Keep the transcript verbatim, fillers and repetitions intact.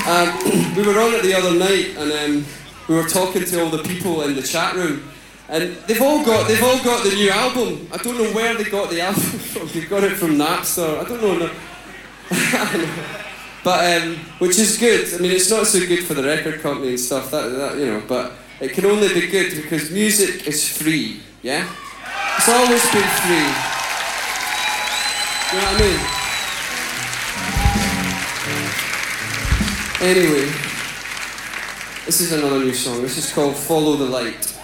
Um, we were on it the other night, and um, we were talking to all the people in the chat room, and they've all got they've all got the new album. I don't know where they got the album from. They got it from Napster. I don't know. No. But um, which is good. I mean, it's not so good for the record company and stuff. That, that you know, but it can only be good because music is free. Yeah, it's always been free. You know what I mean? Anyway, this is another new song. This is called "Follow the Light."